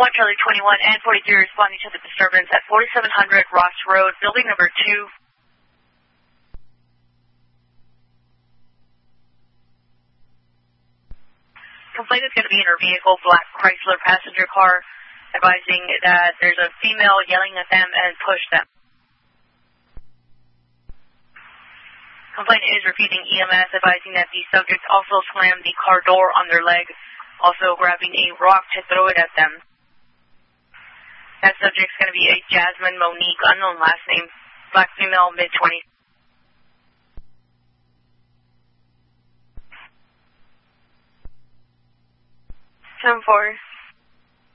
1 Charlie 21 and 43 responding to the disturbance at 4700 Ross Road, building number 2. Complaint is going to be in her vehicle, black Chrysler passenger car, advising that there's a female yelling at them and push them. Complaint is repeating EMS, advising that the subject also slammed the car door on their leg, also grabbing a rock to throw it at them. That subject's going to be a Jasmine Monique, unknown last name, black female, mid-20s. 10-4.